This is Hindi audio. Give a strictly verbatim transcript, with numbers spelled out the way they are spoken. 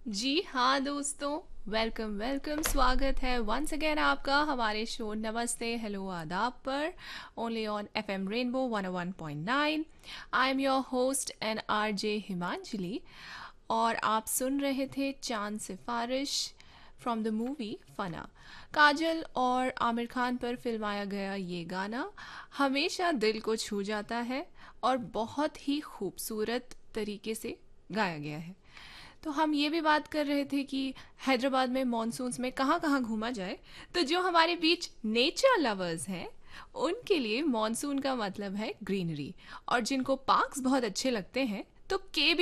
जी हाँ दोस्तों, वेलकम वेलकम स्वागत है वंस अगेन आपका हमारे शो नमस्ते हेलो आदाब पर only on F M rainbow one O one point nine. I am your host and R J हिमांजलि और आप सुन रहे थे चांद सिफारिश फ्रॉम द मूवी फना। काजल और आमिर खान पर फिल्माया गया ये गाना हमेशा दिल को छू जाता है और बहुत ही खूबसूरत तरीके से गाया गया है। तो हम ये भी बात कर रहे थे कि हैदराबाद में मॉनसून्स में कहाँ कहाँ घूमा जाए। तो जो हमारे बीच नेचर लवर्स हैं उनके लिए मॉनसून का मतलब है ग्रीनरी, और जिनको पार्क्स बहुत अच्छे लगते हैं तो के